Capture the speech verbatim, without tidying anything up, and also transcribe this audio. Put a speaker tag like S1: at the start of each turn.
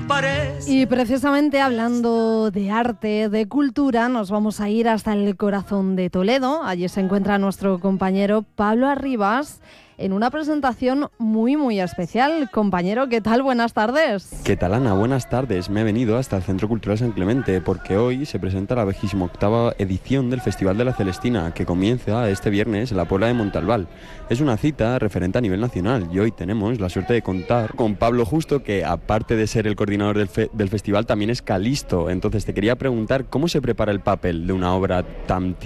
S1: Y precisamente hablando de arte, de cultura, nos vamos a ir hasta el corazón de Toledo. Allí se encuentra nuestro compañero Pablo Arribas en una presentación muy muy especial. Compañero, ¿qué tal? Buenas tardes.
S2: ¿Qué tal, Ana? Buenas tardes. Me he venido hasta el Centro Cultural San Clemente porque hoy se presenta la veintiocho edición del Festival de la Celestina, que comienza este viernes en la Puebla de Montalbán. Es una cita referente a nivel nacional y hoy tenemos la suerte de contar con Pablo Justo, que aparte de ser el coordinador del, fe- del festival también es calisto. Entonces te quería preguntar, ¿cómo se prepara el papel de una obra tan